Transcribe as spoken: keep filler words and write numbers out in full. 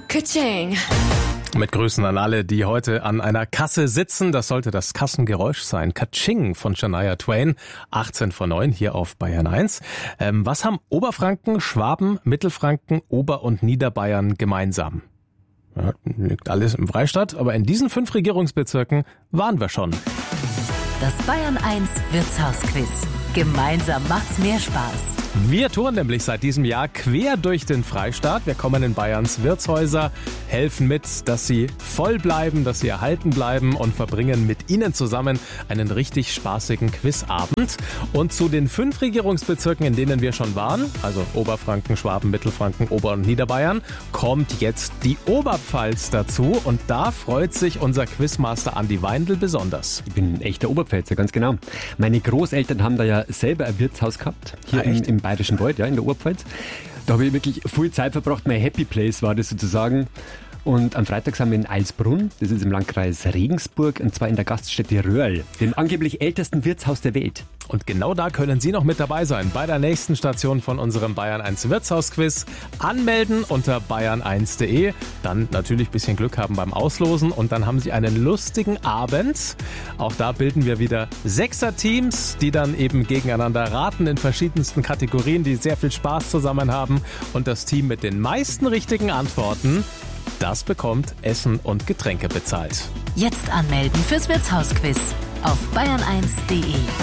Ka-ching. Mit Grüßen an alle, die heute an einer Kasse sitzen. Das sollte das Kassengeräusch sein. Ka-ching von Shania Twain. achtzehn vor neun hier auf Bayern eins. Ähm, was haben Oberfranken, Schwaben, Mittelfranken, Ober- und Niederbayern gemeinsam? Ja, liegt alles im Freistaat, aber in diesen fünf Regierungsbezirken waren wir schon. Das Bayern eins Wirtshausquiz. Gemeinsam macht's mehr Spaß. Wir touren nämlich seit diesem Jahr quer durch den Freistaat. Wir kommen in Bayerns Wirtshäuser, helfen mit, dass sie voll bleiben, dass sie erhalten bleiben und verbringen mit Ihnen zusammen einen richtig spaßigen Quizabend. Und zu den fünf Regierungsbezirken, in denen wir schon waren, also Oberfranken, Schwaben, Mittelfranken, Ober- und Niederbayern, kommt jetzt die Oberpfalz dazu. Und da freut sich unser Quizmaster Andi Weindl besonders. Ich bin ein echter Oberpfälzer, ganz genau. Meine Großeltern haben da ja selber ein Wirtshaus gehabt, hier Ah, im, im Bayerischen Wald, ja, in der Oberpfalz. Da habe ich wirklich viel Zeit verbracht. Mein Happy Place war das sozusagen. Und am Freitag sind wir in Eilsbrunn, das ist im Landkreis Regensburg, und zwar in der Gaststätte Röhrl, dem angeblich ältesten Wirtshaus der Welt. Und genau da können Sie noch mit dabei sein, bei der nächsten Station von unserem Bayern eins Wirtshausquiz. Anmelden unter bayern eins punkt de, dann natürlich ein bisschen Glück haben beim Auslosen und dann haben Sie einen lustigen Abend. Auch da bilden wir wieder Sechser-Teams, die dann eben gegeneinander raten in verschiedensten Kategorien, die sehr viel Spaß zusammen haben. Und das Team mit den meisten richtigen Antworten, das bekommt Essen und Getränke bezahlt. Jetzt anmelden fürs Wirtshausquiz auf bayern eins punkt de.